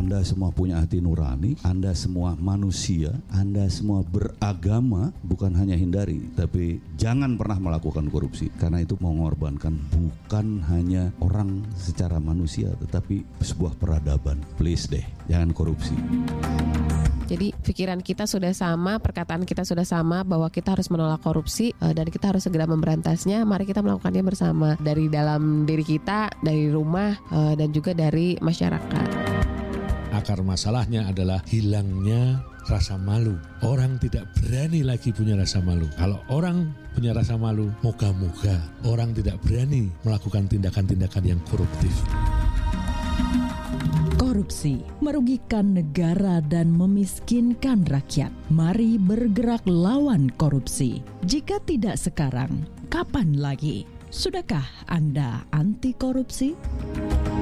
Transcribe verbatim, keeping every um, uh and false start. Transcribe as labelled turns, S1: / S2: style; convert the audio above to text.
S1: Anda semua punya hati nurani, Anda semua manusia, Anda semua beragama, bukan hanya hindari, tapi jangan pernah melakukan korupsi. Karena itu mengorbankan bukan hanya orang secara manusia, tetapi sebuah peradaban. Please deh, jangan korupsi.
S2: Jadi pikiran kita sudah sama, perkataan kita sudah sama bahwa kita harus menolak korupsi uh, dan kita harus segera memberantasnya. Mari kita melakukannya bersama dari dalam diri kita, dari rumah uh, dan juga dari masyarakat.
S3: Akar masalahnya adalah hilangnya rasa malu. Orang tidak berani lagi punya rasa malu. Kalau orang punya rasa malu, moga-moga orang tidak berani melakukan tindakan-tindakan yang koruptif.
S4: Korupsi merugikan negara dan memiskinkan rakyat. Mari bergerak lawan korupsi. Jika tidak sekarang, kapan lagi? Sudahkah Anda anti korupsi?